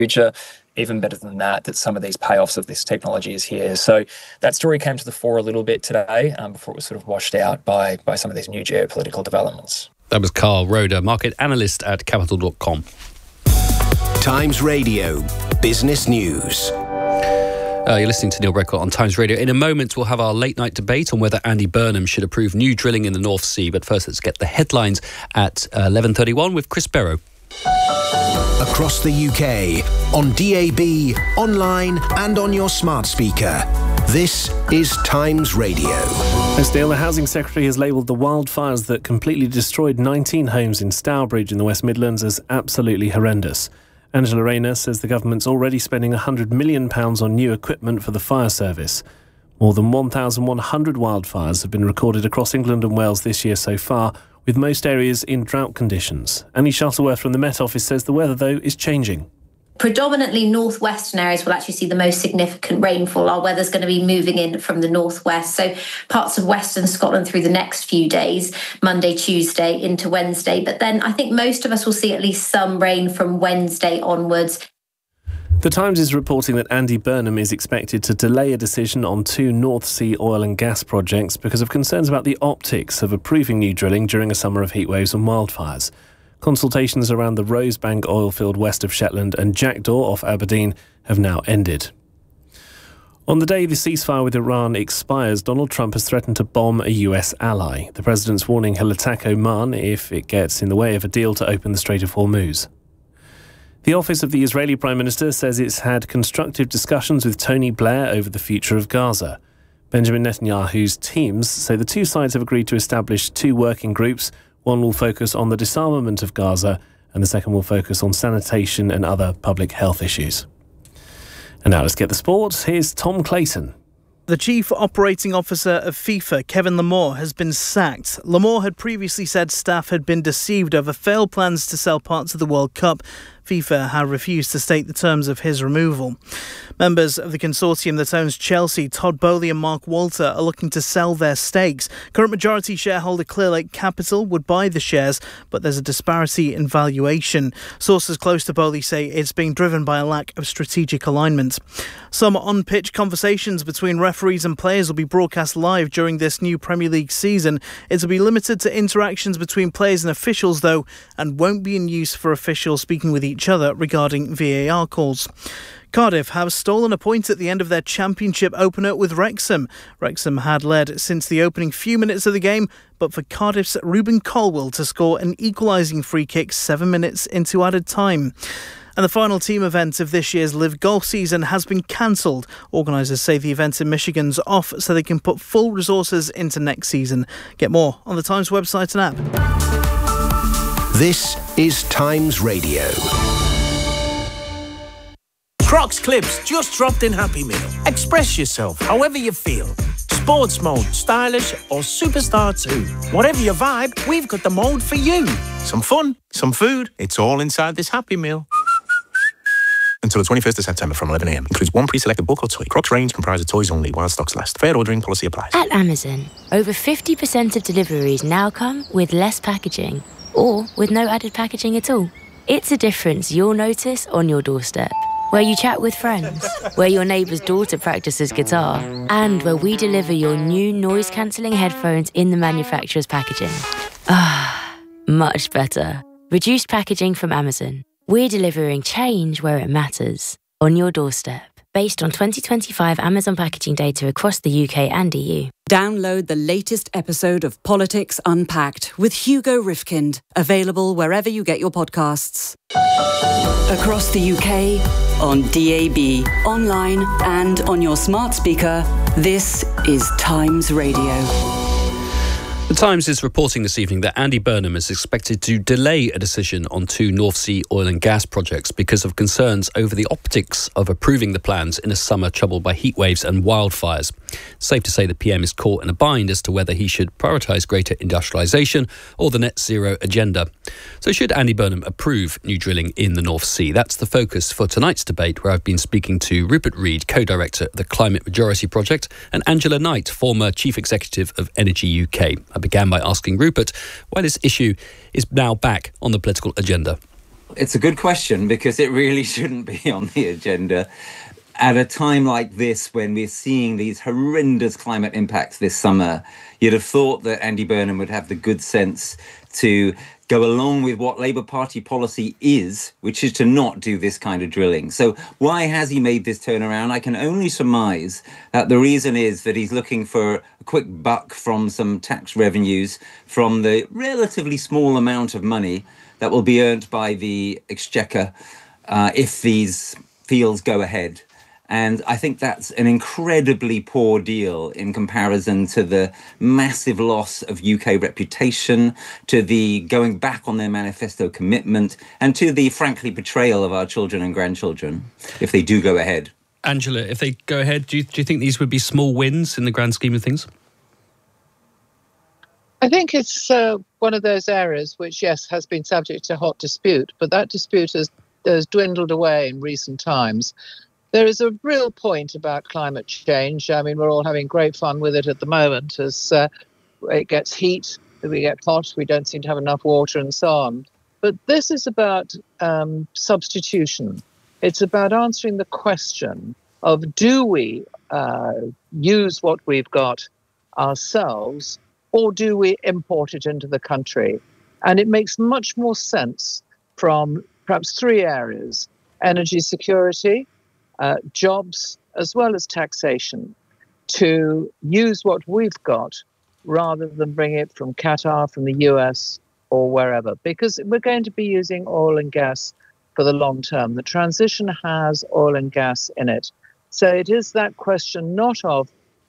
future. Even better than that some of these payoffs of this technology is here. So that story came to the fore a little bit today before it was sort of washed out by some of these new geopolitical developments. That was Carl Roeder, market analyst at Capital.com. Times Radio Business News. You're listening to Neil Breckott on Times Radio. In a moment, we'll have our late night debate on whether Andy Burnham should approve new drilling in the North Sea. But first, let's get the headlines at 11:31 with Chris Barrow. Across the UK, on DAB, online and on your smart speaker. This is Times Radio. Thanks, Neil. The Housing Secretary has labelled the wildfires that completely destroyed 19 homes in Stourbridge in the West Midlands as absolutely horrendous. Angela Rayner says the government's already spending £100 million on new equipment for the fire service. More than 1,100 wildfires have been recorded across England and Wales this year so far, with most areas in drought conditions. Annie Shuttleworth from the Met Office says the weather, though, is changing. Predominantly northwestern areas will actually see the most significant rainfall. Our weather's going to be moving in from the northwest, so parts of western Scotland through the next few days, Monday, Tuesday into Wednesday. But then I think most of us will see at least some rain from Wednesday onwards. The Times is reporting that Andy Burnham is expected to delay a decision on 2 North Sea oil and gas projects because of concerns about the optics of approving new drilling during a summer of heatwaves and wildfires. Consultations around the Rosebank oil field west of Shetland and Jackdaw off Aberdeen have now ended. On the day the ceasefire with Iran expires, Donald Trump has threatened to bomb a US ally. The president's warning he'll attack Oman if it gets in the way of a deal to open the Strait of Hormuz. The office of the Israeli Prime Minister says it's had constructive discussions with Tony Blair over the future of Gaza. Benjamin Netanyahu's teams say the two sides have agreed to establish 2 working groups. One will focus on the disarmament of Gaza and the second will focus on sanitation and other public health issues. And now let's get the sports. Here's Tom Clayton. The Chief Operating Officer of FIFA, Kevin Lamore, has been sacked. Lamore had previously said staff had been deceived over failed plans to sell parts of the World Cup. FIFA have refused to state the terms of his removal. Members of the consortium that owns Chelsea, Todd Boehly and Mark Walter, are looking to sell their stakes. Current majority shareholder Clearlake Capital would buy the shares, but there's a disparity in valuation. Sources close to Boehly say it's being driven by a lack of strategic alignment. Some on-pitch conversations between referees and players will be broadcast live during this new Premier League season. It will be limited to interactions between players and officials, though, and won't be in use for officials speaking with each other regarding VAR calls. Cardiff have stolen a point at the end of their championship opener with Wrexham. Wrexham had led since the opening few minutes of the game, but for Cardiff's Ruben Colwill to score an equalising free kick 7 minutes into added time. And the final team event of this year's Live Golf season has been cancelled. Organisers say the event in Michigan's off so they can put full resources into next season. Get more on the Times website and app. This is Times Radio. Crocs Clips just dropped in Happy Meal. Express yourself however you feel. Sports mode, stylish or superstar too. Whatever your vibe, we've got the mode for you. Some fun, some food, it's all inside this Happy Meal. Until the 21st of September from 11 a.m. Includes one pre-selected book or toy. Crocs range comprises toys only while stocks last. Fair ordering policy applies. At Amazon, over 50% of deliveries now come with less packaging or with no added packaging at all. It's a difference you'll notice on your doorstep. Where you chat with friends, where your neighbour's daughter practices guitar, and where we deliver your new noise-cancelling headphones in the manufacturer's packaging. Ah, much better. Reduced packaging from Amazon. We're delivering change where it matters, on your doorstep. Based on 2025 Amazon packaging data across the UK and EU. Download the latest episode of Politics Unpacked with Hugo Rifkind, available wherever you get your podcasts. Across the UK, on DAB, online and on your smart speaker, this is Times Radio. The Times is reporting this evening that Andy Burnham is expected to delay a decision on 2 North Sea oil and gas projects because of concerns over the optics of approving the plans in a summer troubled by heatwaves and wildfires. It's safe to say the PM is caught in a bind as to whether he should prioritise greater industrialisation or the net zero agenda. So should Andy Burnham approve new drilling in the North Sea? That's the focus for tonight's debate, where I've been speaking to Rupert Read, co-director of the Climate Majority Project, and Angela Knight, former chief executive of Energy UK. I began by asking Rupert why this issue is now back on the political agenda. It's a good question, because it really shouldn't be on the agenda at a time like this, when we're seeing these horrendous climate impacts this summer. You'd have thought that Andy Burnham would have the good sense to go along with what Labour Party policy is, which is to not do this kind of drilling. So why has he made this turnaround? I can only surmise that the reason is that he's looking for a quick buck from some tax revenues from the relatively small amount of money that will be earned by the Exchequer if these fields go ahead. And I think that's an incredibly poor deal in comparison to the massive loss of UK reputation, to the going back on their manifesto commitment, and to the, frankly, betrayal of our children and grandchildren if they do go ahead. Angela, if they go ahead, do you think these would be small wins in the grand scheme of things? I think it's one of those areas which, yes, has been subject to hot dispute, but that dispute has dwindled away in recent times. There is a real point about climate change. I mean, we're all having great fun with it at the moment as it gets heat, we get hot, we don't seem to have enough water and so on. But this is about substitution. It's about answering the question of, do we use what we've got ourselves, or do we import it into the country? And it makes much more sense from perhaps three areas: energy security, jobs, as well as taxation, to use what we've got rather than bring it from Qatar, from the US, or wherever, because we're going to be using oil and gas for the long term. The transition has oil and gas in it. So it is that question not of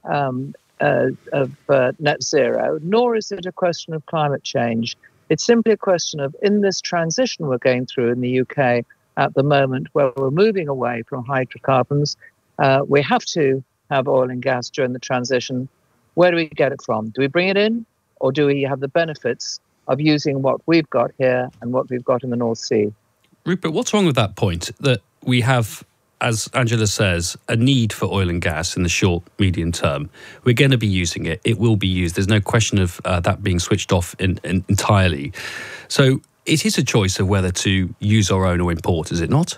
net zero, nor is it a question of climate change. It's simply a question of, in this transition we're going through in the UK at the moment, where we're moving away from hydrocarbons, we have to have oil and gas during the transition. Where do we get it from? Do we bring it in, or do we have the benefits of using what we've got here and what we've got in the North Sea? Rupert, what's wrong with that point, that we have, as Angela says, a need for oil and gas in the short, medium term? We're going to be using it. It will be used. There's no question of that being switched off entirely. So it is a choice of whether to use our own or import, is it not?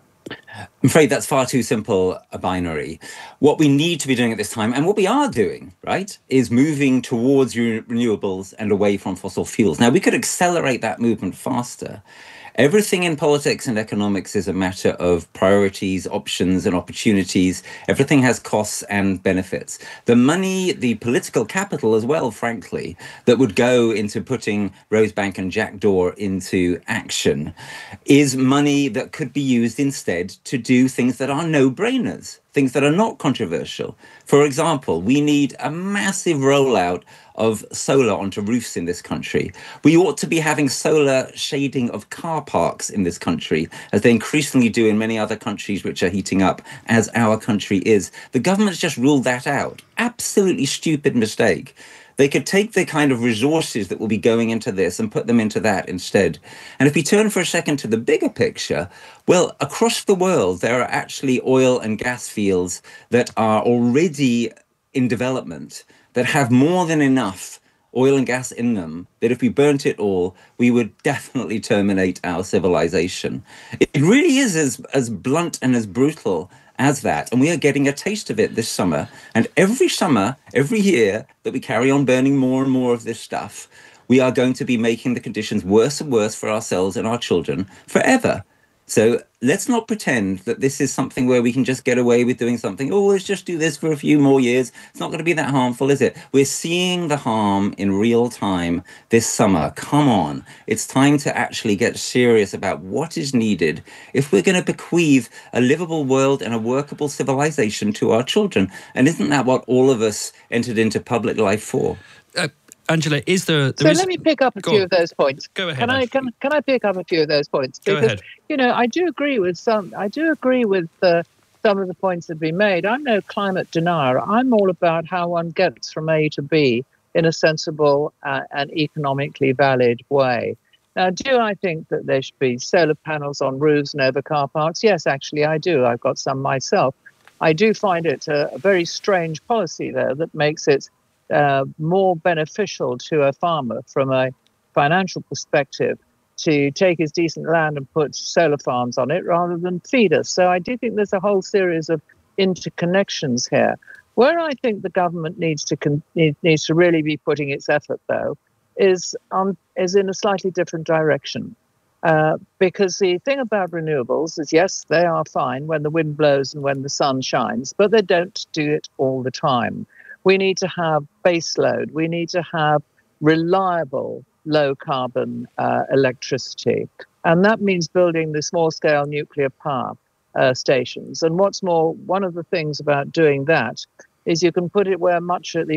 I'm afraid that's far too simple a binary. What we need to be doing at this time, and what we are doing, right, is moving towards renewables and away from fossil fuels. Now, we could accelerate that movement faster. Everything in politics and economics is a matter of priorities, options, and opportunities. Everything has costs and benefits. The money, the political capital as well, frankly, that would go into putting Rosebank and Jackdaw into action is money that could be used instead to do things that are no-brainers, things that are not controversial. For example, we need a massive rollout of solar onto roofs in this country. We ought to be having solar shading of car parks in this country, as they increasingly do in many other countries which are heating up, as our country is. The government's just ruled that out. Absolutely stupid mistake. They could take the kind of resources that will be going into this and put them into that instead. And if we turn for a second to the bigger picture, well, across the world, there are actually oil and gas fields that are already in development that have more than enough oil and gas in them that if we burnt it all, we would definitely terminate our civilization. It really is as blunt and as brutal as that. And we are getting a taste of it this summer. And every summer, every year that we carry on burning more and more of this stuff, we are going to be making the conditions worse and worse for ourselves and our children forever. So let's not pretend that this is something where we can just get away with doing something. Oh, let's just do this for a few more years. It's not going to be that harmful, is it? We're seeing the harm in real time this summer. Come on. It's time to actually get serious about what is needed if we're going to bequeath a livable world and a workable civilization to our children. And isn't that what all of us entered into public life for? Angela, is there let me pick up a few of those points. Go ahead. Can I pick up a few of those points? Because, Go ahead. You know, I do agree with some of the points that have been made. I'm no climate denier. I'm all about how one gets from A to B in a sensible and economically valid way. Now, do I think that there should be solar panels on roofs and over car parks? Yes, actually, I do. I've got some myself. I do find it a very strange policy, though, that makes it more beneficial to a farmer from a financial perspective to take his decent land and put solar farms on it rather than feed us. So I do think there's a whole series of interconnections here. Where I think the government needs to really be putting its effort, though, is in a slightly different direction. Because the thing about renewables is, yes, they are fine when the wind blows and when the sun shines, but they don't do it all the time. We need to have base load. We need to have reliable, low-carbon electricity. And that means building the small-scale nuclear power stations. And what's more, one of the things about doing that is you can put them where much of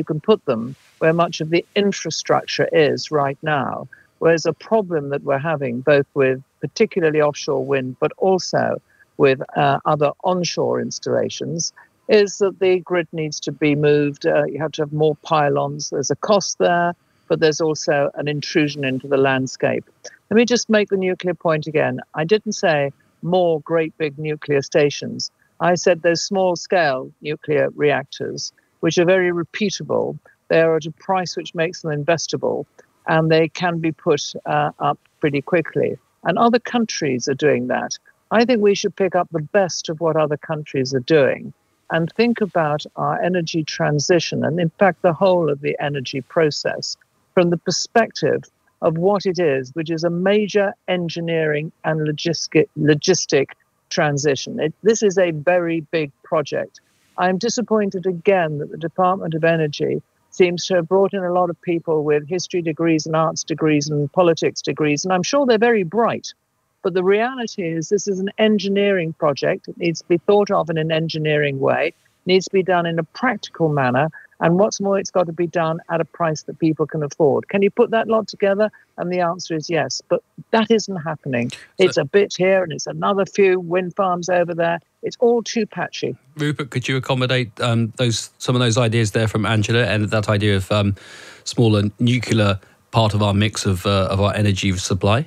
the infrastructure is right now. Whereas a problem that we're having, both with particularly offshore wind, but also with other onshore installations, is that the grid needs to be moved. You have to have more pylons. There's a cost there, but there's also an intrusion into the landscape. Let me just make the nuclear point again. I didn't say more great big nuclear stations. I said those small-scale nuclear reactors, which are very repeatable. They are at a price which makes them investable, and they can be put up pretty quickly. And other countries are doing that. I think we should pick up the best of what other countries are doing and think about our energy transition and, in fact, the whole of the energy process from the perspective of what it is, which is a major engineering and logistic transition. This is a very big project. I'm disappointed again that the Department of Energy seems to have brought in a lot of people with history degrees and arts degrees and politics degrees, and I'm sure they're very bright. But the reality is this is an engineering project. It needs to be thought of in an engineering way. It needs to be done in a practical manner. And what's more, it's got to be done at a price that people can afford. Can you put that lot together? And the answer is yes. But that isn't happening. It's a bit here and it's another few wind farms over there. It's all too patchy. Rupert, could you accommodate some of those ideas there from Angela, and that idea of smaller nuclear part of our mix of our energy supply?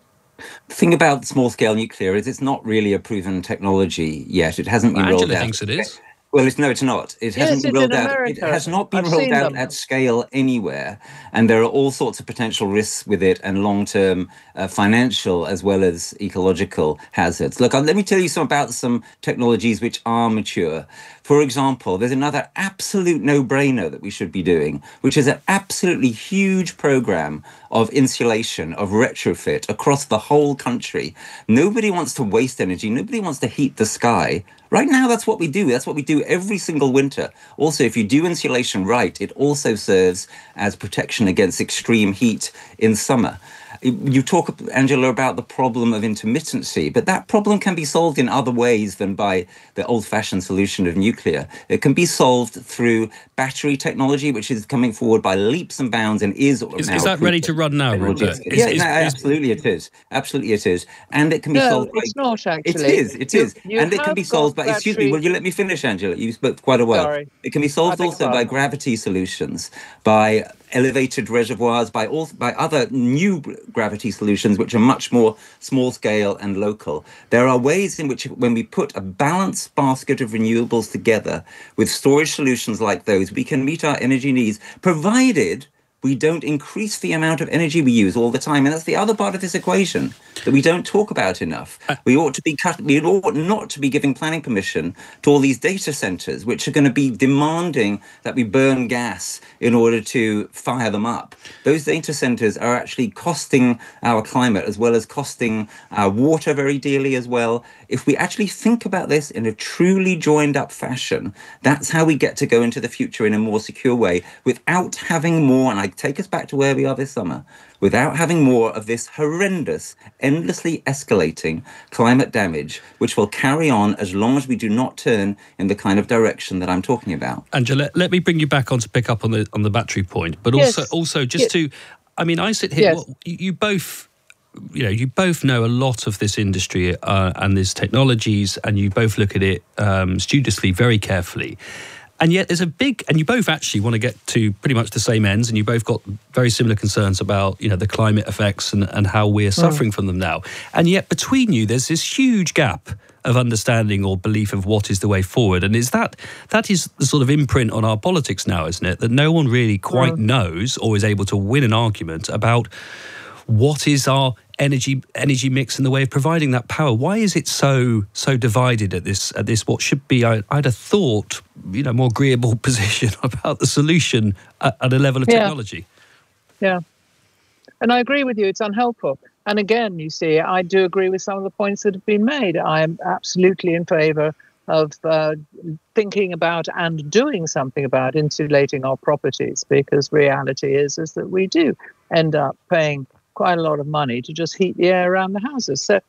The thing about small-scale nuclear is it's not really a proven technology yet. It hasn't been rolled out. Angela thinks it is. Well, it's not. It hasn't been rolled out. It has not been rolled out at scale anywhere, and there are all sorts of potential risks with it, and long-term financial as well as ecological hazards. Look, let me tell you about some technologies which are mature. For example, there's another absolute no-brainer that we should be doing, which is an absolutely huge program of insulation, of retrofit across the whole country. Nobody wants to waste energy. Nobody wants to heat the sky. Right now, that's what we do. That's what we do every single winter. Also, if you do insulation right, it also serves as protection against extreme heat in summer. You talk, Angela, about the problem of intermittency, but that problem can be solved in other ways than by the old-fashioned solution of nuclear. It can be solved through battery technology, which is coming forward by leaps and bounds and is that ready to run now, Rupert? Absolutely it is. Absolutely it is. And it can be solved by... it's not, actually. It is. And it can be solved by... Excuse me, will you let me finish, Angela? You spoke quite a while. Sorry. It can be solved also by gravity solutions, by elevated reservoirs, by other new gravity solutions, which are much more small scale and local. There are ways in which, when we put a balanced basket of renewables together with storage solutions like those, we can meet our energy needs, provided we don't increase the amount of energy we use all the time. And that's the other part of this equation that we don't talk about enough. We ought not to be giving planning permission to all these data centers, which are going to be demanding that we burn gas in order to fire them up. Those data centers are actually costing our climate as well as costing our water very dearly as well. If we actually think about this in a truly joined up fashion, that's how we get to go into the future in a more secure way without having more, and I take us back to where we are this summer, without having more of this horrendous, endlessly escalating climate damage, which will carry on as long as we do not turn in the kind of direction that I'm talking about. Angela, let me bring you back on to pick up on the battery point, but also just to, I mean, I sit here, you both know a lot of this industry and these technologies, and you both look at it studiously, very carefully. And yet there's and you both actually want to get to pretty much the same ends, and you both got very similar concerns about, the climate effects and how we're suffering from them now. And yet between you, there's this huge gap of understanding or belief of what is the way forward. And that is the sort of imprint on our politics now, isn't it? That no one really quite knows or is able to win an argument about what is our energy mix and the way of providing that power? Why is it so divided at this what should be, I'd have thought, more agreeable position about the solution at a level of technology? Yeah. And I agree with you, it's unhelpful. And again, you see, I do agree with some of the points that have been made. I am absolutely in favour of thinking about and doing something about insulating our properties, because reality is that we do end up paying quite a lot of money to just heat the air around the houses. So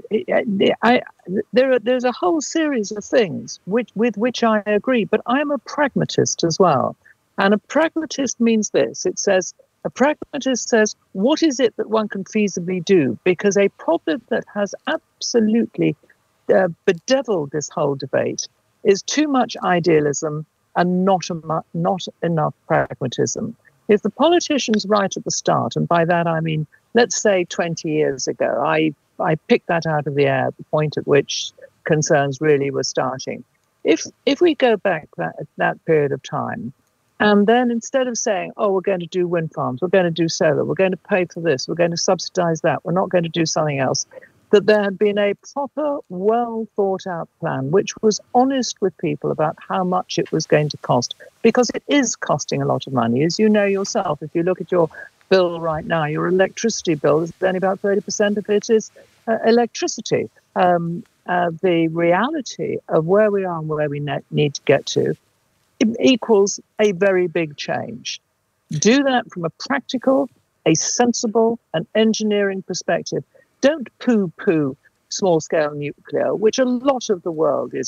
there's a whole series of things with which I agree, but I'm a pragmatist as well. And a pragmatist means this. A pragmatist says, what is it that one can feasibly do? Because a problem that has absolutely bedeviled this whole debate is too much idealism and not enough pragmatism. If the politicians right at the start, and by that I mean, let's say 20 years ago, I picked that out of the air at the point at which concerns really were starting. If we go back that period of time, and then instead of saying, oh, we're going to do wind farms, we're going to do solar, we're going to pay for this, we're going to subsidize that, we're not going to do something else, that there had been a proper, well thought out plan, which was honest with people about how much it was going to cost, because it is costing a lot of money. As you know yourself, if you look at your bill right now, your electricity bill, is only about 30% of it is electricity. The reality of where we are and where we need to get to, it equals a very big change. Do that from a practical, a sensible, an engineering perspective. Don't poo-poo small-scale nuclear, which a lot of the world is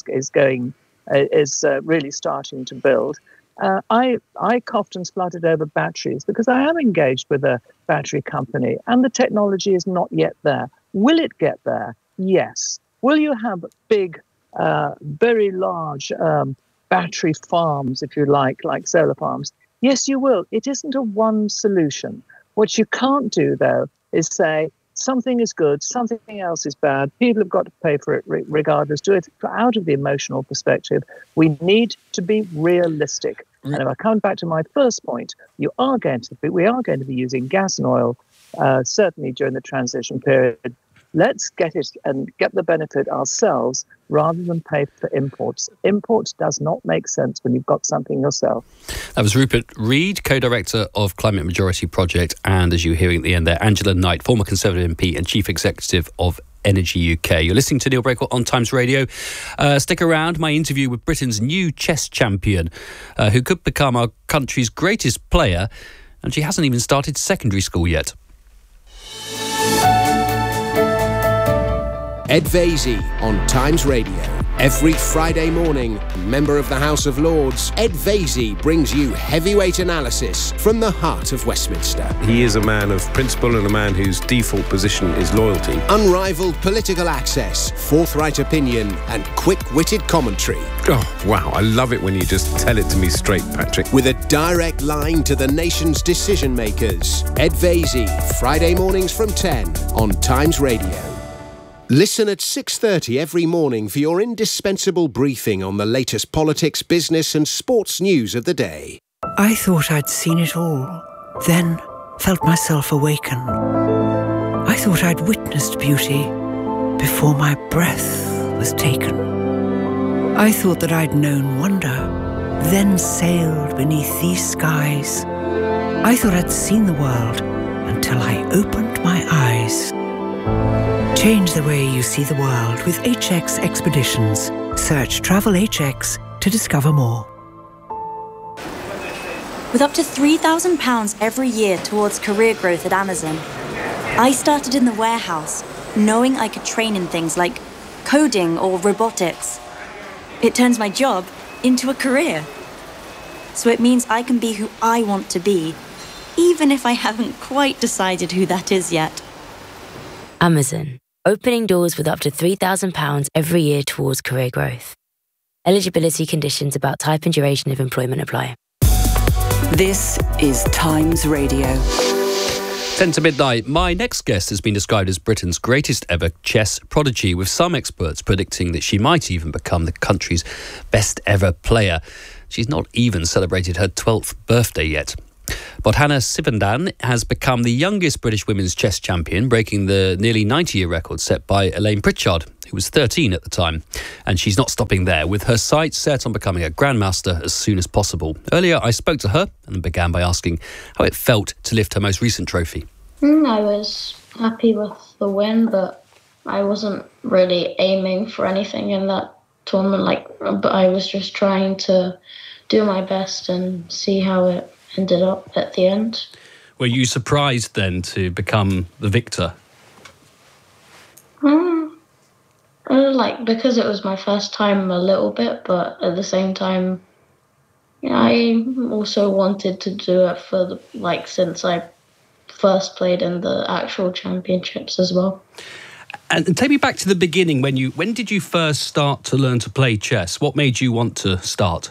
really starting to build. I coughed and spluttered over batteries because I am engaged with a battery company, and the technology is not yet there. Will it get there? Yes. Will you have big, very large battery farms, if you like solar farms? Yes, you will. It isn't a one solution. What you can't do, though, is say something is good, something else is bad. People have got to pay for it regardless. Do it out of the emotional perspective. We need to be realistic. And if I come back to my first point, we are going to be using gas and oil, certainly during the transition period. Let's get it and get the benefit ourselves rather than pay for imports. Imports does not make sense when you've got something yourself. That was Rupert Read, co-director of Climate Majority Project, and as you were hearing at the end there, Angela Knight, former Conservative MP and Chief Executive of Energy UK. You're listening to Neil Breakawell on Times Radio. Stick around. My interview with Britain's new chess champion, who could become our country's greatest player, and she hasn't even started secondary school yet. Ed Vaizey on Times Radio. Every Friday morning, member of the House of Lords, Ed Vaizey brings you heavyweight analysis from the heart of Westminster. He is a man of principle and a man whose default position is loyalty. Unrivaled political access, forthright opinion, and quick-witted commentary. Oh, wow, I love it when you just tell it to me straight, Patrick. With a direct line to the nation's decision-makers. Ed Vaizey, Friday mornings from 10 on Times Radio. Listen at 6:30 every morning for your indispensable briefing on the latest politics, business and sports news of the day. I thought I'd seen it all, then felt myself awaken. I thought I'd witnessed beauty before my breath was taken. I thought that I'd known wonder, then sailed beneath these skies. I thought I'd seen the world until I opened my eyes. Change the way you see the world with HX Expeditions. Search Travel HX to discover more. With up to £3,000 every year towards career growth at Amazon, I started in the warehouse, knowing I could train in things like coding or robotics. It turns my job into a career. So it means I can be who I want to be, even if I haven't quite decided who that is yet. Amazon. Opening doors with up to £3,000 every year towards career growth. Eligibility conditions about type and duration of employment apply. This is Times Radio. 10 to midnight. My next guest has been described as Britain's greatest ever chess prodigy, with some experts predicting that she might even become the country's best ever player. She's not even celebrated her 12th birthday yet. Bohdana Sivanden has become the youngest British women's chess champion, breaking the nearly 90-year record set by Elaine Pritchard, who was 13 at the time. And she's not stopping there, with her sights set on becoming a grandmaster as soon as possible. Earlier, I spoke to her and began by asking how it felt to lift her most recent trophy. I was happy with the win, but I wasn't really aiming for anything in that tournament. But I was just trying to do my best and see how it ended up at the end. Were you surprised then to become the victor? Because it was my first time a little bit, but at the same time, I also wanted to do it for since I first played in the actual championships as well. And take me back to the beginning. When did you first start to learn to play chess? What made you want to start?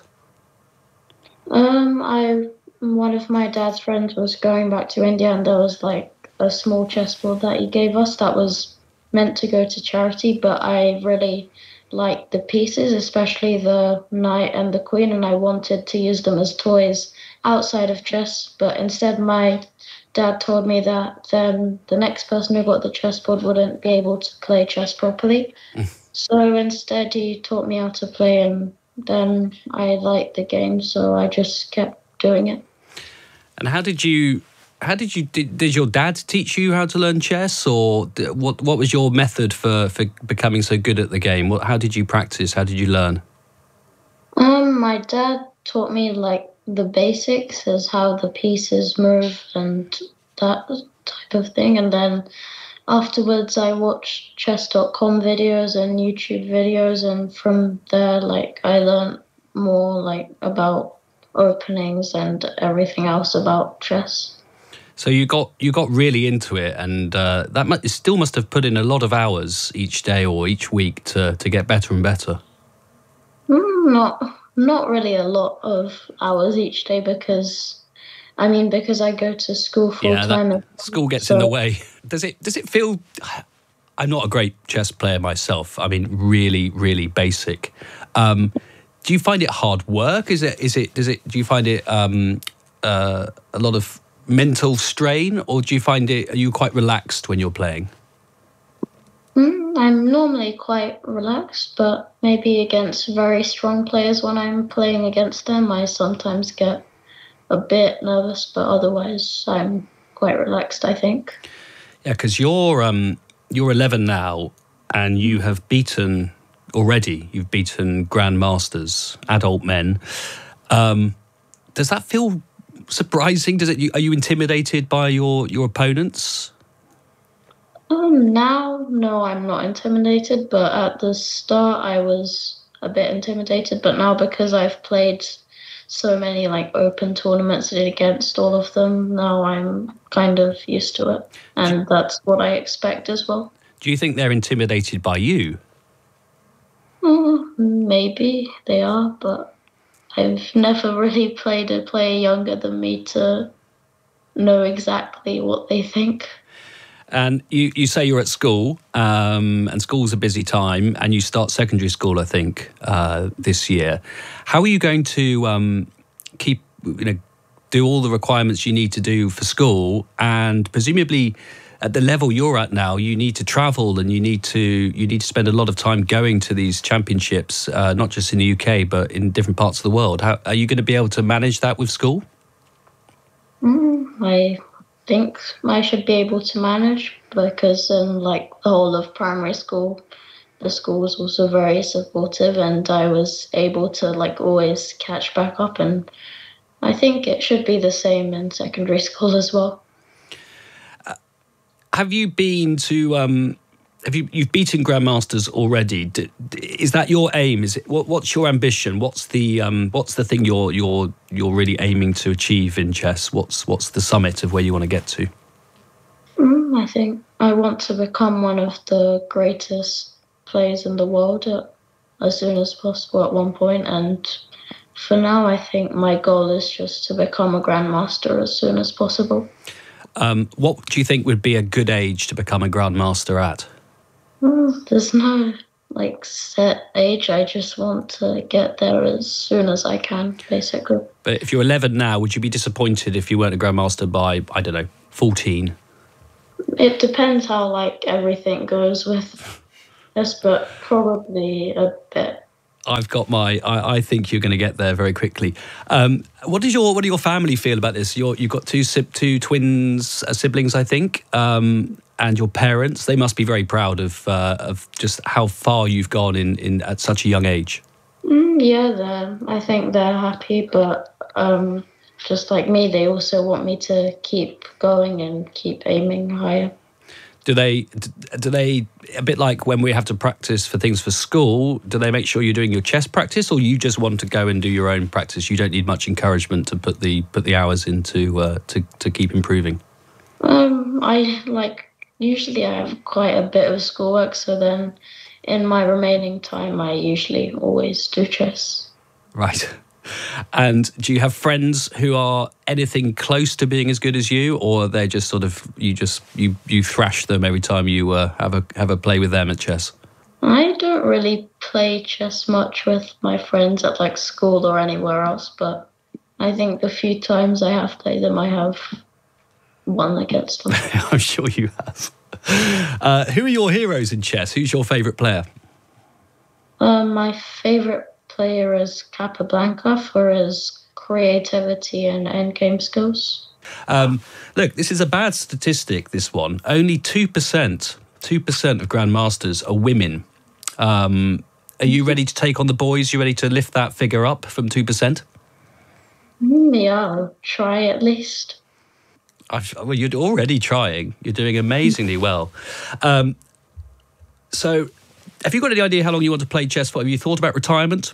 One of my dad's friends was going back to India, and there was a small chessboard that he gave us that was meant to go to charity, but I really liked the pieces, especially the knight and the queen, and I wanted to use them as toys outside of chess, but instead my dad told me that then the next person who got the chessboard wouldn't be able to play chess properly. So instead he taught me how to play, and then I liked the game, so I just kept doing it. And did your dad teach you how to learn chess, or what was your method for becoming so good at the game? How did you practice? How did you learn? My dad taught me the basics, as how the pieces move and that type of thing, and then afterwards I watched chess.com videos and YouTube videos, and from there I learned more about openings and everything else about chess. So you got really into it, and it still must have put in a lot of hours each day or each week to get better and better. Not really a lot of hours each day, because I go to school full time. School gets in the way. Does it feel? I'm not a great chess player myself. Really, really basic. Do you find it hard work? Do you find it a lot of mental strain, or are you quite relaxed when you're playing? I'm normally quite relaxed, but maybe against very strong players, when I'm playing against them, I sometimes get a bit nervous, but otherwise I'm quite relaxed, I think. Yeah, because you're 11 now, and you have beaten grandmasters, adult men. Does that feel surprising? Are you intimidated by your opponents? Now, no, I'm not intimidated, but at the start I was a bit intimidated, but now, because I've played so many open tournaments against all of them, now I'm kind of used to it, and that's what I expect as well. Do you think they're intimidated by you? Maybe they are, but I've never really played a player younger than me to know exactly what they think. And you say you're at school, and school's a busy time, and you start secondary school, I think, this year. How are you going to do all the requirements you need to do for school? And presumably, at the level you're at now, you need to travel, and you need to spend a lot of time going to these championships, not just in the UK, but in different parts of the world. How are you going to be able to manage that with school? I think I should be able to manage, because in the whole of primary school, the school was also very supportive, and I was able to always catch back up, and I think it should be the same in secondary school as well. Have you been to? You've beaten grandmasters already? Is that your aim? Is it what's your ambition? What's the thing you're really aiming to achieve in chess? What's the summit of where you want to get to? I think I want to become one of the greatest players in the world as soon as possible at one point. And for now, I think my goal is just to become a grandmaster as soon as possible. What do you think would be a good age to become a grandmaster at? There's no set age. I just want to get there as soon as I can, basically. But if you're 11 now, would you be disappointed if you weren't a Grandmaster by, I don't know, 14? It depends how everything goes with this, but probably a bit. I think you're going to get there very quickly. What do your family feel about this? You've got two twins, siblings, I think, and your parents. They must be very proud of just how far you've gone in at such a young age. Yeah, I think they're happy, but just like me, they also want me to keep going and keep aiming higher. Do they, a bit like when we have to practice for things for school, do they make sure you're doing your chess practice, or you just want to go and do your own practice? You don't need much encouragement to put the hours into to keep improving? Usually I have quite a bit of schoolwork, so then in my remaining time I usually always do chess. Right. And do you have friends who are anything close to being as good as you, or are they just sort of you thrash them every time you have a play with them at chess? I don't really play chess much with my friends at school or anywhere else, but I think the few times I have played them, I have won against them. I'm sure you have. Who are your heroes in chess? Who's your favourite player? My favourite player is Capablanca for his creativity and endgame skills. Look, this is a bad statistic, this one. Only 2% of Grandmasters are women. Are you ready to take on the boys? You ready to lift that figure up from 2%? Yeah, I'll try at least. Well, you're already trying. You're doing amazingly well. So, have you got any idea how long you want to play chess for? Have you thought about retirement?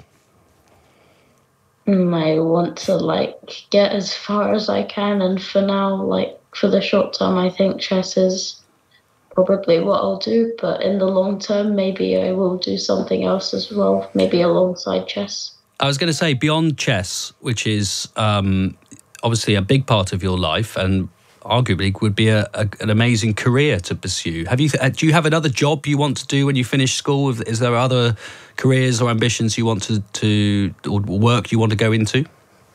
I want to get as far as I can, and for now, for the short term, I think chess is probably what I'll do, but in the long term, maybe I will do something else as well, maybe alongside chess. I was going to say, beyond chess, which is obviously a big part of your life and arguably would be an amazing career to pursue. Do you have another job you want to do when you finish school? Is there other careers or ambitions you want to or work you want to go into?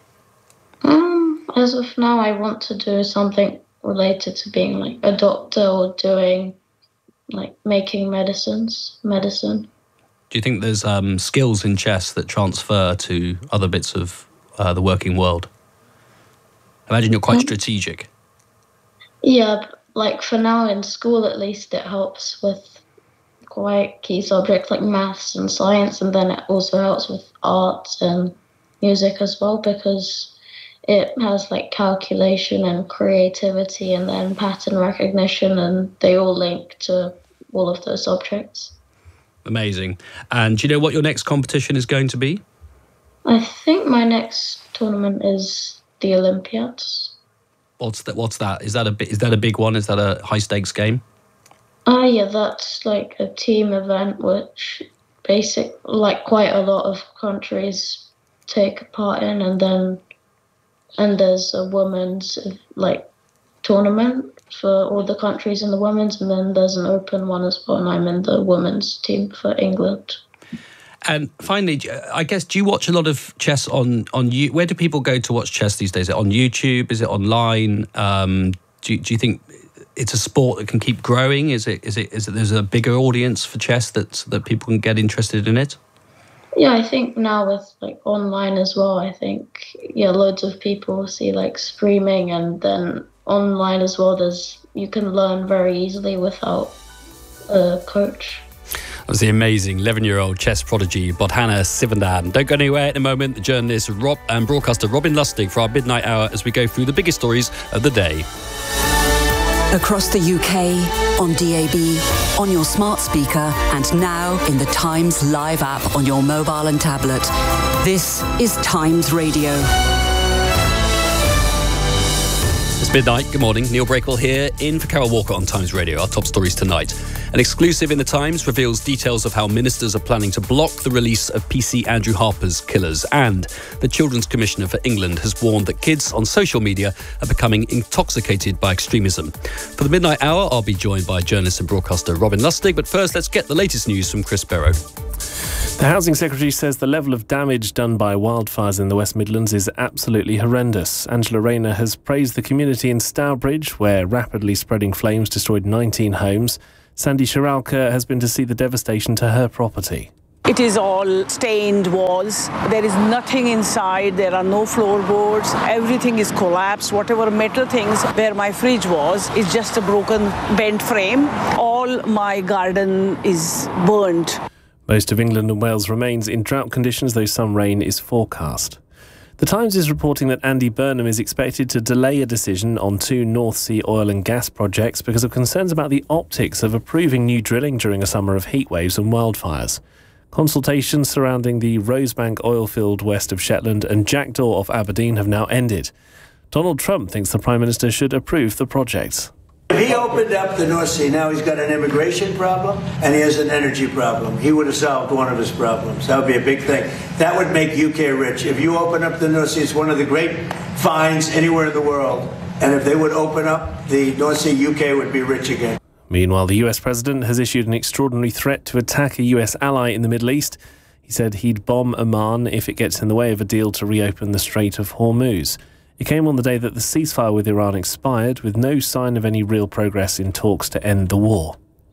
As of now, I want to do something related to being a doctor or doing making medicine. Do you think there's skills in chess that transfer to other bits of the working world? I imagine you're quite strategic. Yeah, for now in school at least, it helps with quite key subjects like maths and science, and then it also helps with art and music as well, because it has calculation and creativity and then pattern recognition, and they all link to all of those subjects. Amazing. And do you know what your next competition is going to be? I think my next tournament is the Olympiads. What's that? Is that a big one? Is that a high stakes game? Yeah, that's a team event which quite a lot of countries take part in, and there's a women's tournament for all the countries in the women's, and then there's an open one as well, and I'm in the women's team for England. And finally, I guess, do you watch a lot of chess on you? Where do people go to watch chess these days? Is it on YouTube? Is it online? Do you think it's a sport that can keep growing? Is it there's a bigger audience for chess that people can get interested in it? Yeah, I think now with online as well, I think loads of people see streaming, and then online as well. You can learn very easily without a coach. That was the amazing 11-year-old chess prodigy, Bohdana Sivananan. Don't go anywhere in a moment. The journalist and broadcaster Robin Lustig for our midnight hour as we go through the biggest stories of the day. Across the UK, on DAB, on your smart speaker, and now in the Times Live app on your mobile and tablet. This is Times Radio. It's midnight. Good morning. Neil Breakwell here, in for Carol Walker on Times Radio. Our top stories tonight. An exclusive in The Times reveals details of how ministers are planning to block the release of PC Andrew Harper's Killers. And the Children's Commissioner for England has warned that kids on social media are becoming intoxicated by extremism. For the midnight hour, I'll be joined by journalist and broadcaster Robin Lustig. But first, let's get the latest news from Chris Barrow. The Housing Secretary says the level of damage done by wildfires in the West Midlands is absolutely horrendous. Angela Rayner has praised the community in Stourbridge, where rapidly spreading flames destroyed 19 homes. Sandy Shiralka has been to see the devastation to her property. It is all stained walls. There is nothing inside. There are no floorboards. Everything is collapsed. Whatever metal things where my fridge was is just a broken, bent frame. All my garden is burnt. Most of England and Wales remains in drought conditions, though some rain is forecast. The Times is reporting that Andy Burnham is expected to delay a decision on 2 North Sea oil and gas projects because of concerns about the optics of approving new drilling during a summer of heatwaves and wildfires. Consultations surrounding the Rosebank oil field west of Shetland and Jackdaw off Aberdeen have now ended. Donald Trump thinks the Prime Minister should approve the projects. If he opened up the North Sea, now he's got an immigration problem and he has an energy problem. He would have solved one of his problems. That would be a big thing. That would make UK rich. If you open up the North Sea, it's one of the great finds anywhere in the world. And if they would open up the North Sea, UK would be rich again. Meanwhile, the US President has issued an extraordinary threat to attack a US ally in the Middle East. He said he'd bomb Oman if it gets in the way of a deal to reopen the Strait of Hormuz. It came on the day that the ceasefire with Iran expired, with no sign of any real progress in talks to end the war.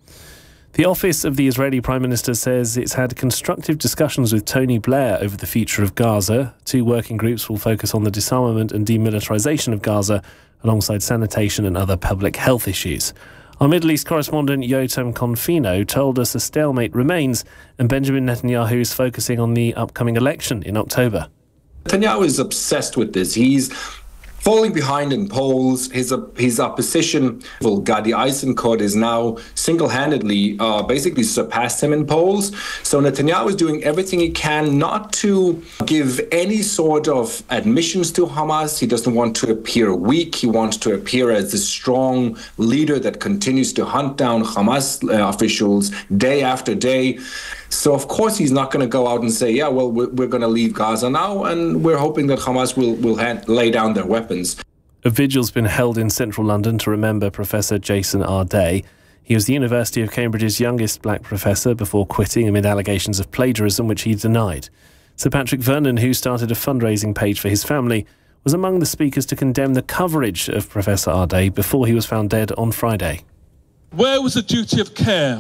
The office of the Israeli Prime Minister says it's had constructive discussions with Tony Blair over the future of Gaza. 2 working groups will focus on the disarmament and demilitarisation of Gaza, alongside sanitation and other public health issues. Our Middle East correspondent Yotam Confino told us a stalemate remains, and Benjamin Netanyahu is focusing on the upcoming election in October. Netanyahu is obsessed with this. He's falling behind in polls. His opposition, Gadi Eisenkot, is now single-handedly basically surpassed him in polls. So Netanyahu is doing everything he can not to give any sort of admissions to Hamas. He doesn't want to appear weak. He wants to appear as the strong leader that continues to hunt down Hamas officials day after day. So, of course, he's not going to go out and say, yeah, well, we're going to leave Gaza now, and we're hoping that Hamas will lay down their weapons. A vigil's been held in central London to remember Professor Jason R. Day. He was the University of Cambridge's youngest black professor before quitting amid allegations of plagiarism, which he denied. Sir Patrick Vernon, who started a fundraising page for his family, was among the speakers to condemn the coverage of Professor R. Day before he was found dead on Friday. Where was the duty of care?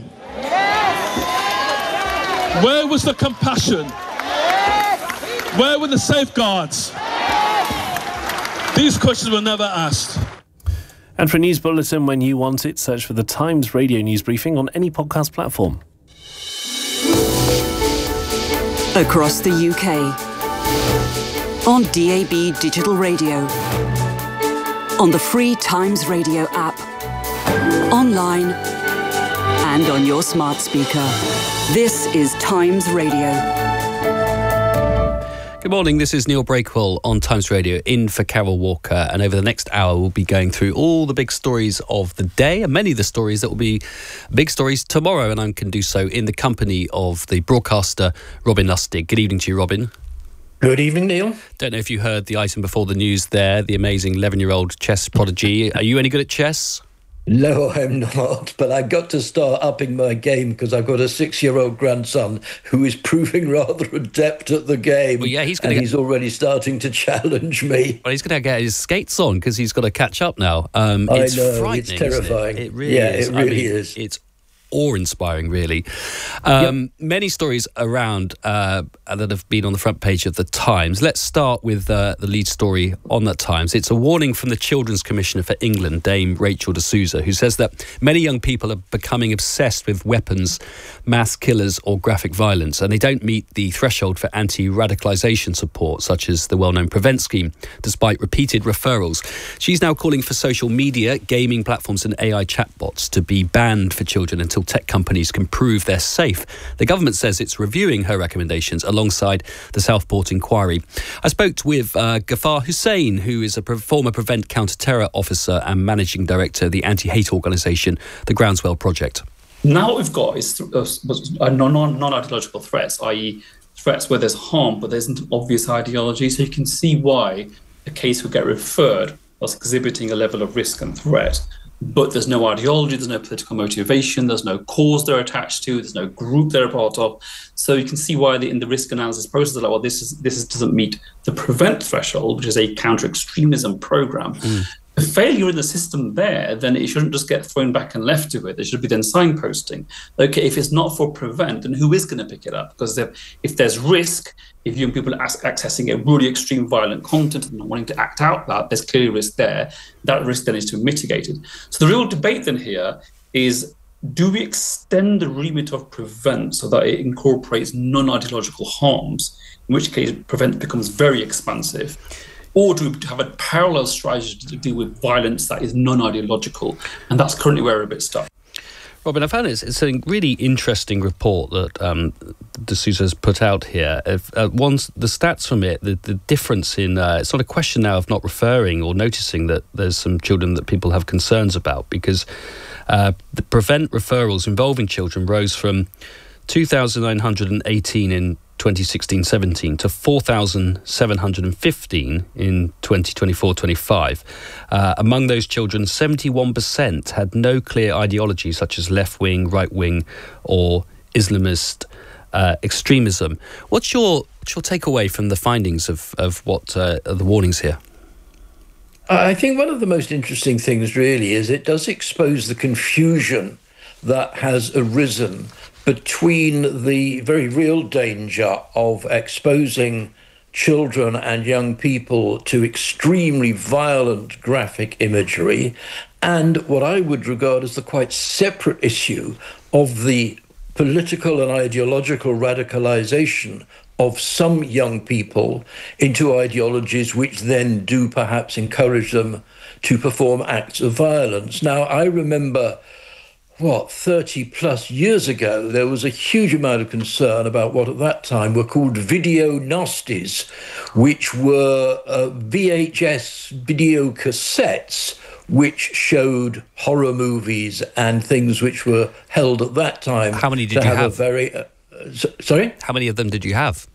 Where was the compassion? Where were the safeguards? These questions were never asked. And for a news bulletin when you want it, search for the Times Radio News Briefing on any podcast platform. Across the UK. On DAB Digital Radio. On the free Times Radio app. Online. And on your smart speaker. This is Times Radio. Good morning, this is Neil Breakwell on Times Radio, in for Carol Walker. And over the next hour, we'll be going through all the big stories of the day, and many of the stories that will be big stories tomorrow. And I can do so in the company of the broadcaster, Robin Lustig. Good evening to you, Robin. Good evening, Neil. Don't know if you heard the item before the news there, the amazing 11-year-old chess prodigy. Are you any good at chess? No, I'm not, but I've got to start upping my game because I've got a 6-year-old grandson who is proving rather adept at the game. Well, yeah, he's already starting to challenge me. Well, he's going to get his skates on because he's got to catch up now. It's know, frightening, it's terrifying. It really is. It really is. It's awe-inspiring, really. Many stories around that have been on the front page of The Times. Let's start with the lead story on The Times. It's a warning from the Children's Commissioner for England, Dame Rachel de Souza, who says that many young people are becoming obsessed with weapons, mass killers or graphic violence, and they don't meet the threshold for anti-radicalisation support, such as the well-known Prevent scheme, despite repeated referrals. She's now calling for social media, gaming platforms and AI chatbots to be banned for children until tech companies can prove they're safe. The government says it's reviewing her recommendations alongside the Southport inquiry. I spoke with Ghaffar Hussain, who is a former Prevent counter-terror officer and managing director of the anti-hate organisation, the Groundswell Project. Now what we've got is non-ideological threats, i.e. threats where there's harm, but there isn't an obvious ideology. So you can see why a case would get referred as exhibiting a level of risk and threat, but there's no ideology, there's no political motivation, there's no cause they're attached to, there's no group they're a part of. So you can see why in the risk analysis process, they're like, well, this doesn't meet the PREVENT threshold, which is a counter-extremism program. A failure in the system there, then it shouldn't just get thrown back and left to it. There should be then signposting. Okay, if it's not for PREVENT, then who is going to pick it up? Because if there's risk, if young people are accessing a really extreme violent content and not wanting to act out that, there's clearly risk there. That risk then is to be mitigated. So the real debate then here is, do we extend the remit of PREVENT so that it incorporates non-ideological harms, in which case PREVENT becomes very expansive? Or do we have a parallel strategy to deal with violence that is non-ideological? And that's currently where we're a bit stuck. Robin, I found it's a really interesting report that D'Souza has put out here. The stats from it, the difference in... it's not a question now of not referring or noticing that there's some children that people have concerns about, because the PREVENT referrals involving children rose from 2,918 in 2016-17 to 4,715 in 2024-25. Among those children, 71% had no clear ideology such as left-wing, right-wing or Islamist extremism. What's your takeaway from the findings of what are the warnings here? I think one of the most interesting things really is it does expose the confusion that has arisen between the very real danger of exposing children and young people to extremely violent graphic imagery and what I would regard as the quite separate issue of the political and ideological radicalization of some young people into ideologies which then do perhaps encourage them to perform acts of violence. Now, I remember 30 plus years ago, there was a huge amount of concern about what at that time were called video nasties, which were VHS video cassettes which showed horror movies and things which were held at that time. How many did you have? Sorry? How many of them did you have?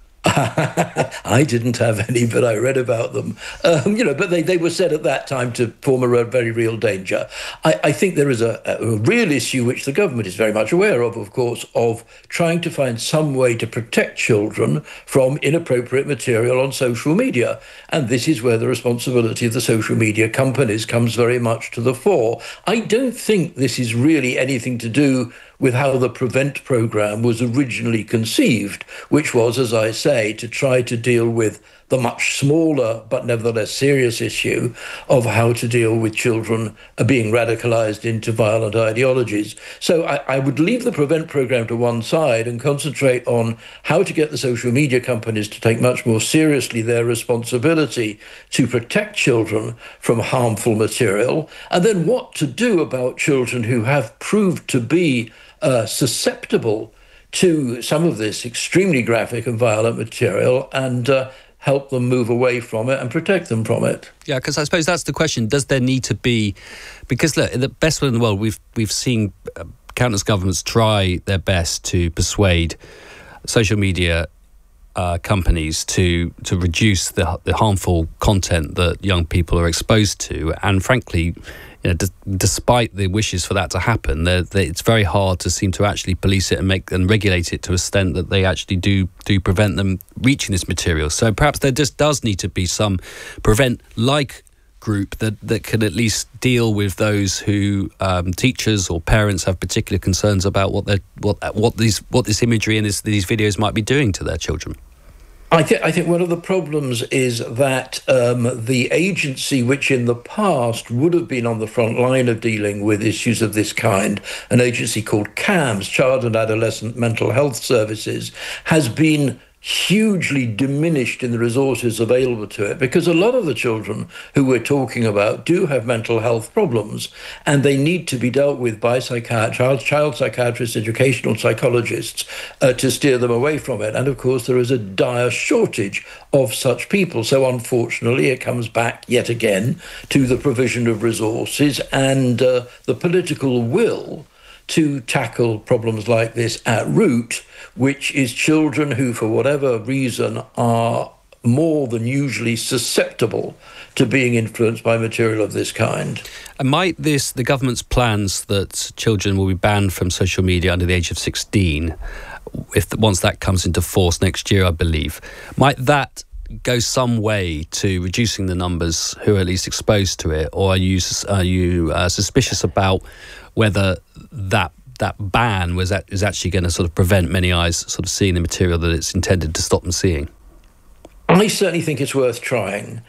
I didn't have any, but I read about them. But they were said at that time to form a very real danger. I think there is a real issue, which the government is very much aware of course, of trying to find some way to protect children from inappropriate material on social media. And this is where the responsibility of the social media companies comes very much to the fore. I don't think this is really anything to do with how the PREVENT programme was originally conceived, which was, as I say, to try to deal with the much smaller but nevertheless serious issue of how to deal with children being radicalised into violent ideologies. So I would leave the PREVENT programme to one side and concentrate on how to get the social media companies to take much more seriously their responsibility to protect children from harmful material, and then what to do about children who have proved to be susceptible to some of this extremely graphic and violent material, and help them move away from it and protect them from it. Yeah, because I suppose that's the question. Does there need to be... Because, look, in the best way in the world, we've seen countless governments try their best to persuade social media companies to reduce the harmful content that young people are exposed to. And frankly, despite the wishes for that to happen, it's very hard to seem to actually police it and regulate it to an extent that they actually do prevent them reaching this material. So perhaps there just does need to be some PREVENT-like group that can at least deal with those who teachers or parents have particular concerns about what this imagery and these videos might be doing to their children. I think one of the problems is that the agency which in the past would have been on the front line of dealing with issues of this kind, an agency called CAMS, Child and Adolescent Mental Health Services, has been hugely diminished in the resources available to it, because a lot of the children who we're talking about do have mental health problems, and they need to be dealt with by child psychiatrists, educational psychologists, to steer them away from it. And of course there is a dire shortage of such people. So unfortunately it comes back yet again to the provision of resources and the political will to tackle problems like this at root, which is children who, for whatever reason, are more than usually susceptible to being influenced by material of this kind. And might the government's plans that children will be banned from social media under the age of 16, once that comes into force next year, I believe, might that go some way to reducing the numbers who are at least exposed to it? Or are you suspicious about whether that ban is actually going to sort of prevent many eyes sort of seeing the material that it's intended to stop them seeing? I certainly think it's worth trying.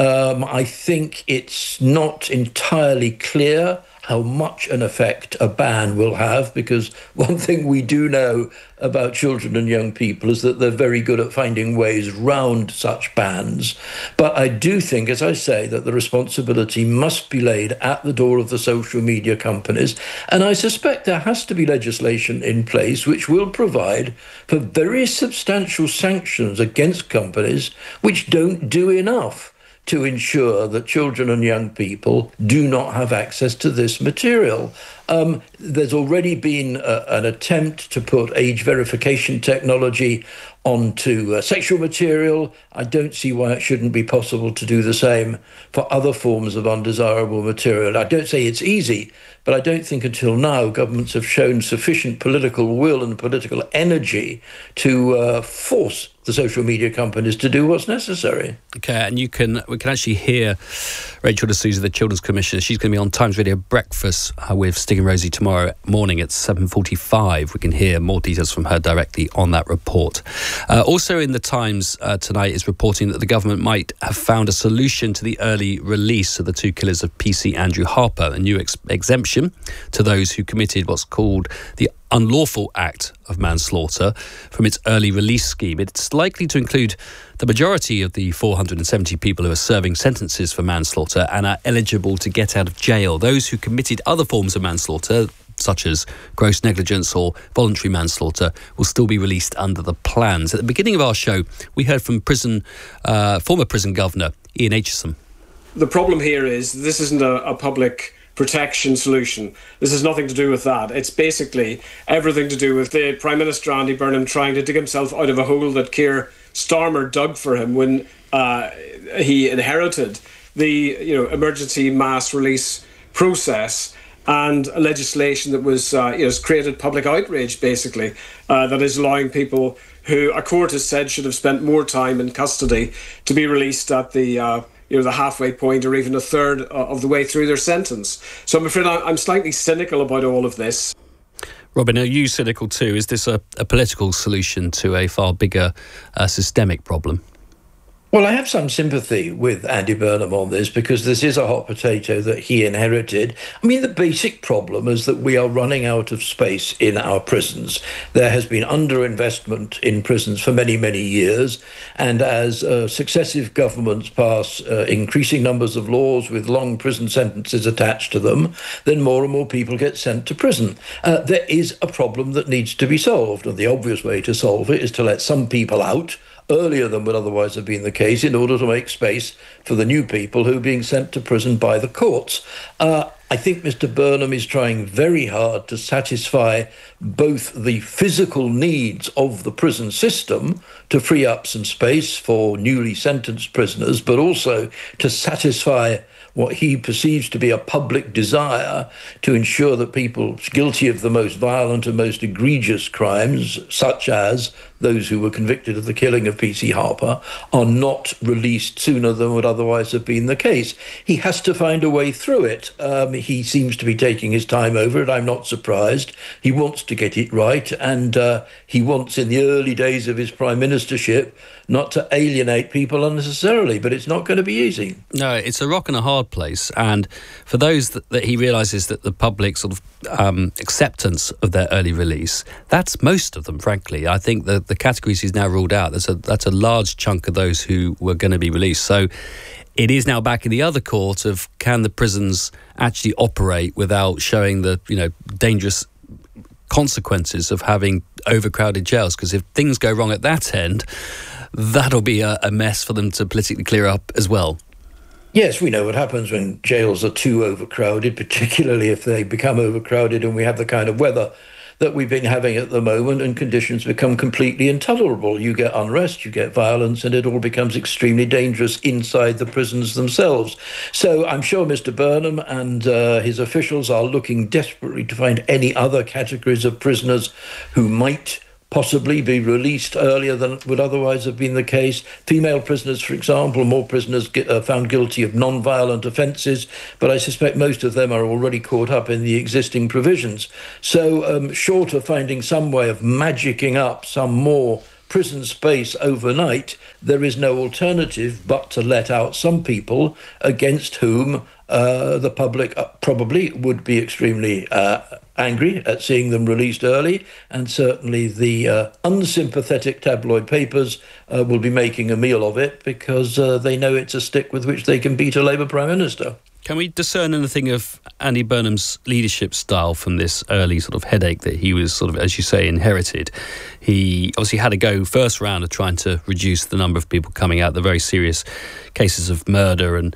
I think it's not entirely clear how much an effect a ban will have, because one thing we do know about children and young people is that they're very good at finding ways round such bans. But I do think, as I say, that the responsibility must be laid at the door of the social media companies. And I suspect there has to be legislation in place which will provide for very substantial sanctions against companies which don't do enough to ensure that children and young people do not have access to this material. There's already been an attempt to put age verification technology onto sexual material. I don't see why it shouldn't be possible to do the same for other forms of undesirable material. I don't say it's easy, but I don't think until now governments have shown sufficient political will and political energy to force the social media companies to do what's necessary. Okay, and we can actually hear Rachel D'Souza, the Children's Commissioner. She's going to be on Times Radio Breakfast with Stig and Rosie tomorrow morning at 7:45. We can hear more details from her directly on that report. Also in the Times tonight is reporting that the government might have found a solution to the early release of the two killers of PC Andrew Harper, a new exemption to those who committed what's called the unlawful act of manslaughter from its early release scheme. It's likely to include the majority of the 470 people who are serving sentences for manslaughter and are eligible to get out of jail. Those who committed other forms of manslaughter, such as gross negligence or voluntary manslaughter, will still be released under the plans. At the beginning of our show, we heard from former prison governor Ian Acheson. The problem here is this isn't a public protection solution. This has nothing to do with that. It's basically everything to do with the Prime Minister Andy Burnham trying to dig himself out of a hole that Keir Starmer dug for him when he inherited the emergency mass release process and a legislation that was has created public outrage, basically, that is allowing people who a court has said should have spent more time in custody to be released at the the halfway point or even a third of the way through their sentence. So I'm afraid I'm slightly cynical about all of this. Robin, are you cynical too? Is this a political solution to a far bigger systemic problem? Well, I have some sympathy with Andy Burnham on this because this is a hot potato that he inherited. I mean, the basic problem is that we are running out of space in our prisons. There has been underinvestment in prisons for many, many years. And as successive governments pass increasing numbers of laws with long prison sentences attached to them, then more and more people get sent to prison. There is a problem that needs to be solved. And the obvious way to solve it is to let some people out earlier than would otherwise have been the case in order to make space for the new people who are being sent to prison by the courts. I think Mr. Burnham is trying very hard to satisfy both the physical needs of the prison system to free up some space for newly sentenced prisoners, but also to satisfy what he perceives to be a public desire to ensure that people guilty of the most violent and most egregious crimes, such as those who were convicted of the killing of PC Harper, are not released sooner than would otherwise have been the case. He has to find a way through it. He seems to be taking his time over it. I'm not surprised. He wants to get it right, and he wants, in the early days of his prime ministership, not to alienate people unnecessarily, but it's not going to be easy. No, it's a rock and a hard place, and for those that he realises that the public sort of acceptance of their early release, that's most of them, frankly. I think the categories he's now ruled out, that's a large chunk of those who were going to be released. So it is now back in the other court of can the prisons actually operate without showing the dangerous consequences of having overcrowded jails, because if things go wrong at that end, that'll be a mess for them to politically clear up as well. Yes, we know what happens when jails are too overcrowded, particularly if they become overcrowded and we have the kind of weather that we've been having at the moment, and conditions become completely intolerable. You get unrest, you get violence, and it all becomes extremely dangerous inside the prisons themselves. So I'm sure Mr. Burnham and his officials are looking desperately to find any other categories of prisoners who might possibly be released earlier than would otherwise have been the case. Female prisoners, for example, more prisoners found guilty of non-violent offences, but I suspect most of them are already caught up in the existing provisions. So short of finding some way of magicking up some more prison space overnight, there is no alternative but to let out some people against whom the public probably would be extremely angry at seeing them released early, and certainly the unsympathetic tabloid papers will be making a meal of it because they know it's a stick with which they can beat a Labour Prime Minister. Can we discern anything of Andy Burnham's leadership style from this early sort of headache that he was sort of, as you say, inherited? He obviously had to go first round of trying to reduce the number of people coming out, the very serious cases of murder and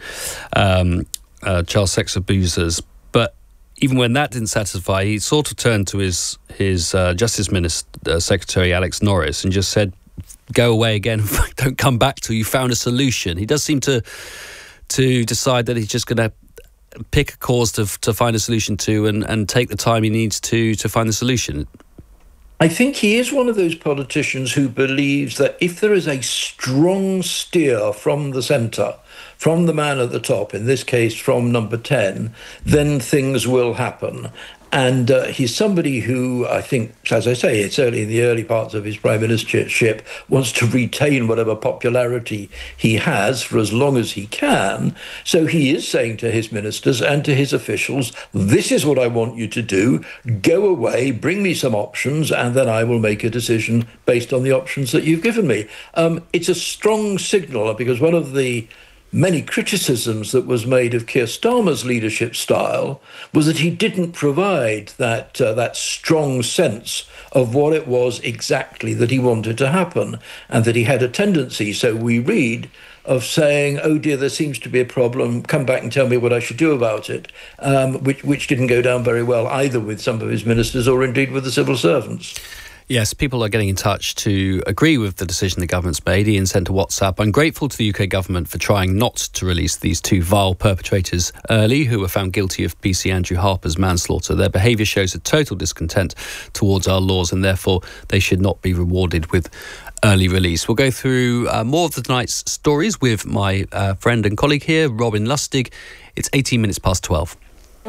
child sex abusers. But even when that didn't satisfy, he sort of turned to his Justice Minister, Secretary Alex Norris, and just said, go away again, don't come back till you found a solution. He does seem to decide that he's just going to pick a cause to find a solution to and take the time he needs to find the solution. I think he is one of those politicians who believes that if there is a strong steer from the centre, from the man at the top, in this case from number 10, then things will happen. And he's somebody who, I think, as I say, it's early in the early parts of his prime ministership, wants to retain whatever popularity he has for as long as he can. So he is saying to his ministers and to his officials, this is what I want you to do. Go away, bring me some options, and then I will make a decision based on the options that you've given me. It's a strong signal, because one of the many criticisms that was made of Keir Starmer's leadership style was that he didn't provide that strong sense of what it was exactly that he wanted to happen, and that he had a tendency, so we read, of saying, oh dear, there seems to be a problem, come back and tell me what I should do about it, which didn't go down very well either with some of his ministers or indeed with the civil servants. Yes, people are getting in touch to agree with the decision the government's made. Ian sent a WhatsApp. I'm grateful to the UK government for trying not to release these two vile perpetrators early who were found guilty of PC Andrew Harper's manslaughter. Their behaviour shows a total discontent towards our laws, and therefore they should not be rewarded with early release. We'll go through more of tonight's stories with my friend and colleague here, Robin Lustig. It's 18 minutes past 12.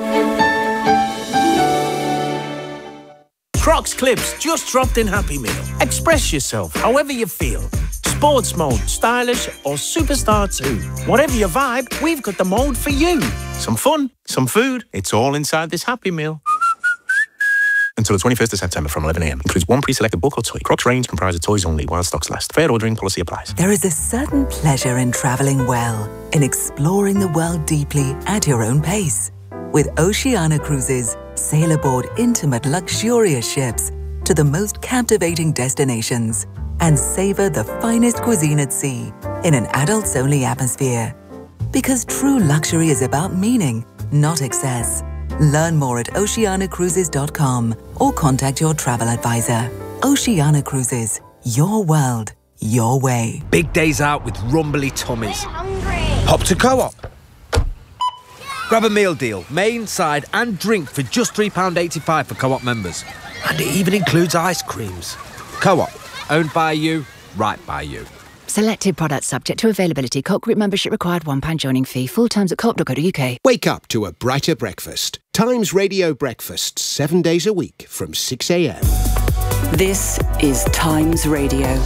Crocs Clips just dropped in Happy Meal. Express yourself however you feel. Sports mode, stylish or superstar too. Whatever your vibe, we've got the mode for you. Some fun, some food, it's all inside this Happy Meal. Until the 21st of September from 11 a.m. Includes one pre-selected book or toy. Crocs range comprises toys only while stocks last. Fair ordering policy applies. There is a certain pleasure in travelling well, in exploring the world deeply at your own pace. With Oceania Cruises, sail aboard intimate, luxurious ships to the most captivating destinations and savour the finest cuisine at sea in an adults-only atmosphere. Because true luxury is about meaning, not excess. Learn more at oceanacruises.com or contact your travel advisor. Oceania Cruises, your world, your way. Big days out with rumbly tummies. Hop to Co-op. Grab a meal deal, main, side and drink for just £3.85 for Co-op members. And it even includes ice creams. Co-op, owned by you, right by you. Selected products subject to availability. Co-op group membership required, £1 joining fee. Full times at co-op.co.uk. Wake up to a brighter breakfast. Times Radio Breakfast, 7 days a week from 6 a.m. This is Times Radio.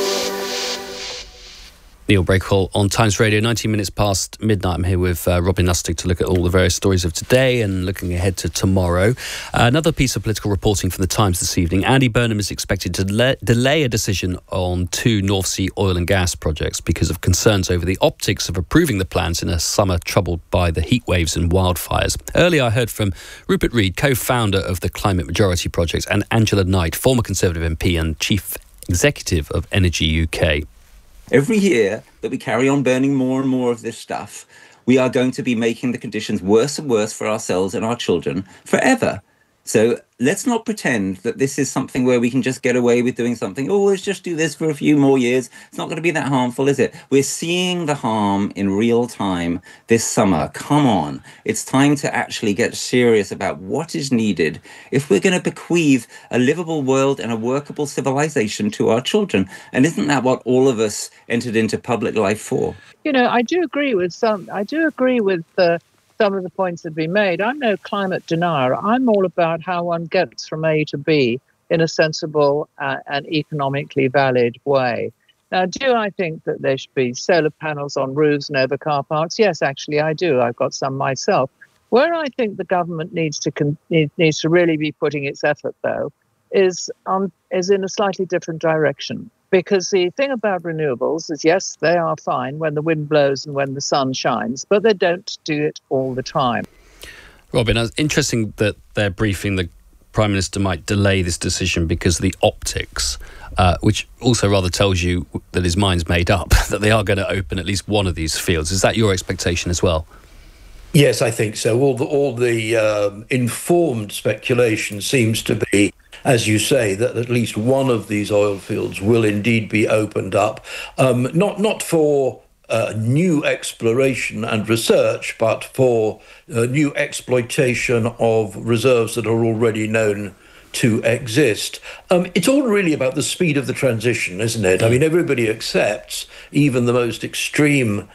Neil Breakhall on Times Radio, 19 minutes past midnight. I'm here with Robin Lustig to look at all the various stories of today and looking ahead to tomorrow. Another piece of political reporting from the Times this evening. Andy Burnham is expected to delay a decision on 2 North Sea oil and gas projects because of concerns over the optics of approving the plans in a summer troubled by the heat waves and wildfires. Earlier I heard from Rupert Read, co-founder of the Climate Majority Project, and Angela Knight, former Conservative MP and Chief Executive of Energy UK. Every year that we carry on burning more and more of this stuff, we are going to be making the conditions worse and worse for ourselves and our children forever. So let's not pretend that this is something where we can just get away with doing something. Oh, let's just do this for a few more years. It's not going to be that harmful, is it? We're seeing the harm in real time this summer. Come on. It's time to actually get serious about what is needed if we're going to bequeath a livable world and a workable civilization to our children. And isn't that what all of us entered into public life for? You know, I do agree with some of the points that have been made. I'm no climate denier. I'm all about how one gets from A to B in a sensible and economically valid way. Now, do I think that there should be solar panels on roofs and over car parks? Yes, actually, I do. I've got some myself. Where I think the government needs to really be putting its effort, though, is in a slightly different direction. Because the thing about renewables is, yes, they are fine when the wind blows and when the sun shines, but they don't do it all the time. Robin, it's interesting that they're briefing the Prime Minister might delay this decision because of the optics, which also rather tells you that his mind's made up, that they are going to open at least one of these fields. Is that your expectation as well? Yes, I think so. All the informed speculation seems to be, as you say, that at least one of these oil fields will indeed be opened up, not for new exploration and research, but for new exploitation of reserves that are already known to exist. It's all really about the speed of the transition, isn't it? I mean, everybody accepts, even the most extreme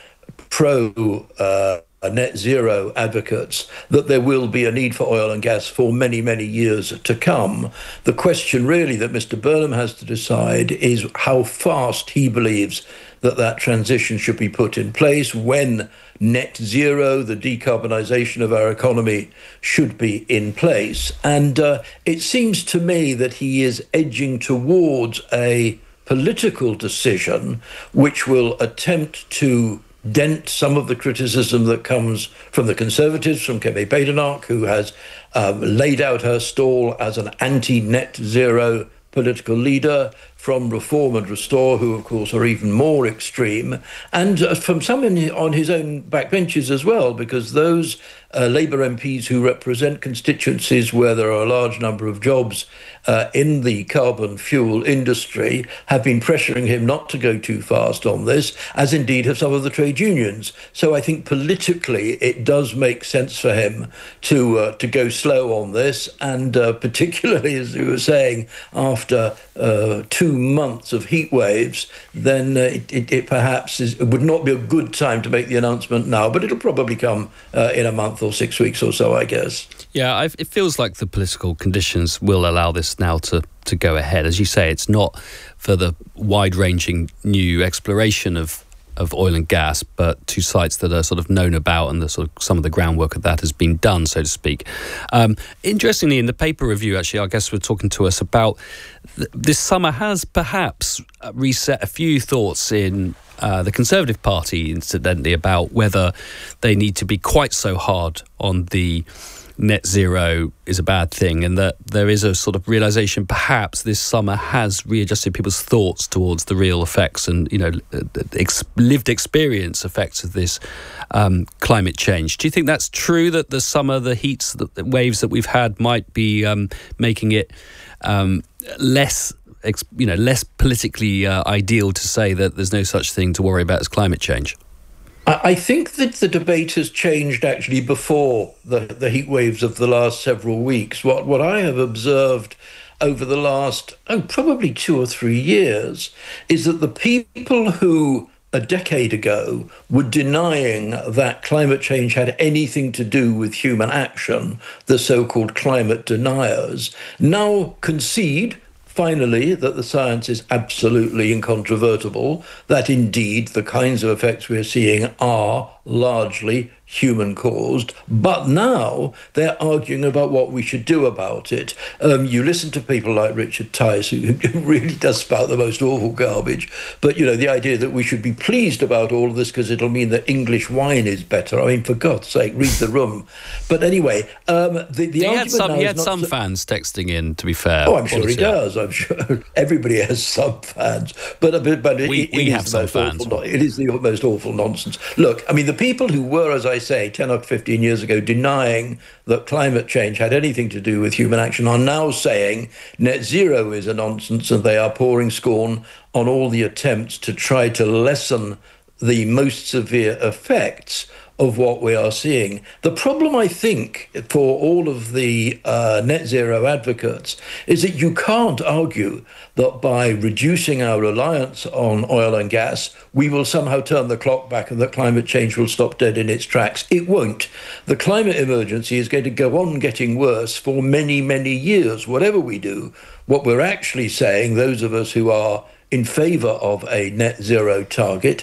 pro net zero advocates, that there will be a need for oil and gas for many, many years to come. The question really that Mr. Burnham has to decide is how fast he believes that transition should be put in place, when net zero, the decarbonisation of our economy, should be in place. And it seems to me that he is edging towards a political decision which will attempt to dent some of the criticism that comes from the Conservatives, from Kemi Badenoch, who has laid out her stall as an anti-net zero political leader, from Reform and Restore, who, of course, are even more extreme, and from some on his own backbenches as well, because those Labour MPs who represent constituencies where there are a large number of jobs in the carbon fuel industry have been pressuring him not to go too fast on this, as indeed have some of the trade unions. So I think politically it does make sense for him to go slow on this, and particularly, as you were saying, after 2 months of heat waves, then it perhaps would not be a good time to make the announcement now, but it'll probably come in a month or 6 weeks or so, I guess. Yeah, it feels like the political conditions will allow this now to go ahead. As you say, it's not for the wide-ranging new exploration of oil and gas, but to sites that are sort of known about, and the sort of some of the groundwork of that has been done, so to speak. Interestingly, in the paper review, actually, our guests were talking to us about this summer has perhaps reset a few thoughts in the Conservative Party, incidentally, about whether they need to be quite so hard on the net zero is a bad thing, and that there is a sort of realisation perhaps this summer has readjusted people's thoughts towards the real effects and, lived experience effects of this climate change. Do you think that's true, that the summer, the heats, the waves that we've had might be making it less politically ideal to say that there's no such thing to worry about as climate change? I think that the debate has changed actually before the heat waves of the last several weeks. What I have observed over the last, probably 2 or 3 years, is that the people who a decade ago were denying that climate change had anything to do with human action, the so-called climate deniers, now concede finally that the science is absolutely incontrovertible, that indeed the kinds of effects we're seeing are largely human-caused, but now they're arguing about what we should do about it. You listen to people like Richard Tice, who really does spout the most awful garbage, but, the idea that we should be pleased about all of this because it'll mean that English wine is better. I mean, for God's sake, read the room. But anyway, he had some fans texting in, to be fair. Oh, I'm sure he does. I'm sure everybody has some fans. But we have some fans. It is the most awful nonsense. Look, I mean, the people who were, as I say, 10 or 15 years ago, denying that climate change had anything to do with human action are now saying net zero is a nonsense, and they are pouring scorn on all the attempts to try to lessen the most severe effects of what we are seeing. The problem, I think, for all of the net zero advocates is that you can't argue that by reducing our reliance on oil and gas, we will somehow turn the clock back and that climate change will stop dead in its tracks. It won't. The climate emergency is going to go on getting worse for many, many years, whatever we do. What we're actually saying, those of us who are in favour of a net zero target,